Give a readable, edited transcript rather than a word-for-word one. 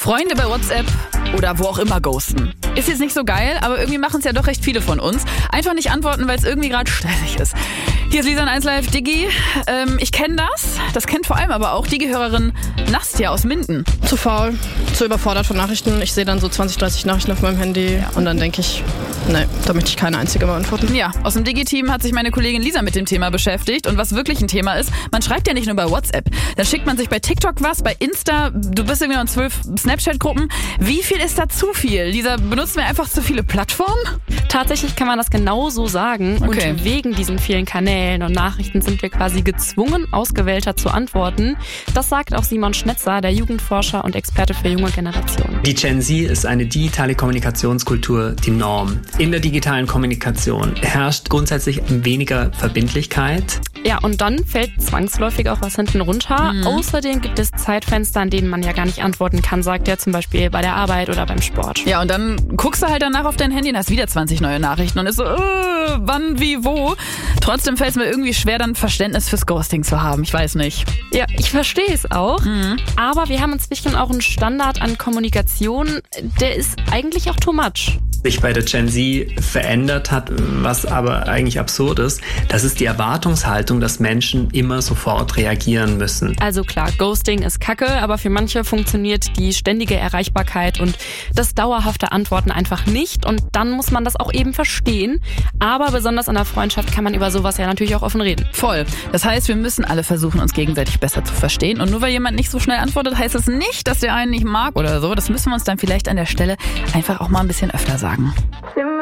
Freunde bei WhatsApp oder wo auch immer ghosten. Ist jetzt nicht so geil, aber irgendwie machen es ja doch recht viele von uns. Einfach nicht antworten, weil es irgendwie gerade stressig ist. Hier ist Lisa in 1 Live Digi. Ich kenne das. Das kennt vor allem aber auch Digi-Hörerin Nastja aus Minden. Zu faul, zu überfordert von Nachrichten. Ich sehe dann so 20, 30 Nachrichten auf meinem Handy und dann denke ich, nee, da möchte ich keine einzige beantworten. Ja, aus dem Digi-Team hat sich meine Kollegin Lisa mit dem Thema beschäftigt. Und was wirklich ein Thema ist, man schreibt ja nicht nur bei WhatsApp. Dann schickt man sich bei TikTok was, bei Insta. Du bist irgendwie in 12 Snapchat-Gruppen. Wie viel ist da zu viel? Lisa, benutzen wir einfach zu viele Plattformen? Tatsächlich kann man das genau so sagen. Okay. Und wegen diesen vielen Kanälen und Nachrichten sind wir quasi gezwungen, ausgewählter zu antworten. Das sagt auch Simon Schnetzer, der Jugendforscher und Experte für junge Generationen. Die Gen Z ist eine digitale Kommunikationskultur, die Norm. In der digitalen Kommunikation herrscht grundsätzlich weniger Verbindlichkeit. Ja, und dann fällt zwangsläufig auch was hinten runter. Außerdem gibt es Zeitfenster, an denen man ja gar nicht antworten kann, sagt er zum Beispiel bei der Arbeit oder beim Sport. Ja, und dann guckst du halt danach auf dein Handy und hast wieder 20 neue Nachrichten und ist so, wann, wie, wo. Trotzdem fällt es mir irgendwie schwer, dann Verständnis fürs Ghosting zu haben. Ich weiß nicht. Ja, ich verstehe es auch. Aber wir haben inzwischen auch einen Standard an Kommunikation, der ist eigentlich auch too much. Sich bei der Gen Z verändert hat, was aber eigentlich absurd ist, das ist die Erwartungshaltung, dass Menschen immer sofort reagieren müssen. Also klar, Ghosting ist Kacke, aber für manche funktioniert die ständige Erreichbarkeit und das dauerhafte Antworten einfach nicht und dann muss man das auch eben verstehen. Aber besonders in der Freundschaft kann man über sowas ja natürlich auch offen reden. Voll. Das heißt, wir müssen alle versuchen, uns gegenseitig besser zu verstehen. Und nur weil jemand nicht so schnell antwortet, heißt es nicht, dass der einen nicht mag oder so. Das müssen wir uns dann vielleicht an der Stelle einfach auch mal ein bisschen öfter sagen.